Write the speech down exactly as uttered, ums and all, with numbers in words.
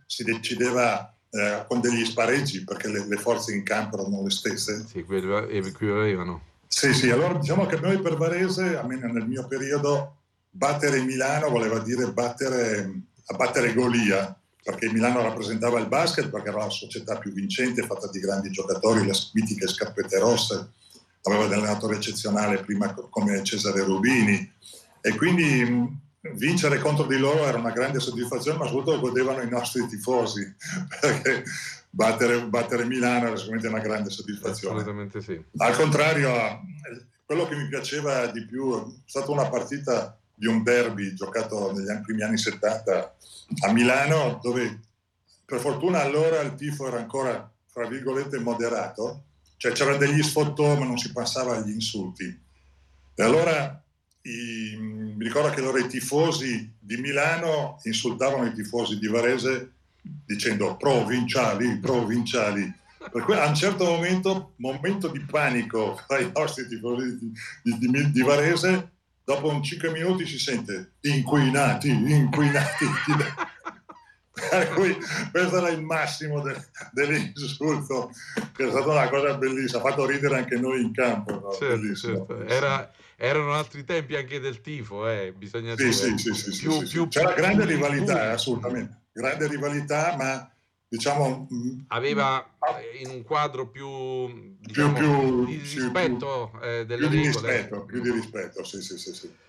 si decideva eh, con degli spareggi, perché le, le forze in campo erano le stesse. Sì, equivalevano. Sì, sì, allora diciamo che noi per Varese, almeno nel mio periodo, battere Milano voleva dire battere, abbattere Golia, perché Milano rappresentava il basket, perché era la società più vincente, fatta di grandi giocatori, le mitiche scarpette rosse, aveva un allenatore eccezionale prima come Cesare Rubini, e quindi mh, vincere contro di loro era una grande soddisfazione, ma soprattutto godevano i nostri tifosi, perché battere, battere Milano era sicuramente una grande soddisfazione. Assolutamente sì. Al contrario, quello che mi piaceva di più è stata una partita di un derby giocato negli primi anni settanta a Milano, dove per fortuna allora il tifo era ancora, fra virgolette, moderato, cioè c'erano degli sfottò ma non si passava agli insulti. E allora i, mi ricordo che allora i tifosi di Milano insultavano i tifosi di Varese dicendo provinciali, provinciali. Per cui a un certo momento, momento di panico tra i nostri tifosi di, di, di, di Varese, dopo un cinque minuti si sente inquinati, inquinati. Per cui questo era il massimo de, dell'insulto, che è stata una cosa bellissima, ha fatto ridere anche noi in campo. No? Certo, Bellissimo, certo. bellissimo. Era, erano altri tempi anche del tifo, eh, bisogna sì, dire. Sì, sì, sì, più, sì, più, sì. C'era grande più rivalità, piccoli. assolutamente, grande rivalità, ma diciamo aveva in un quadro più, più, diciamo, più di sì, rispetto più, eh, delle più di regole. rispetto, più di rispetto, sì, sì, sì, sì.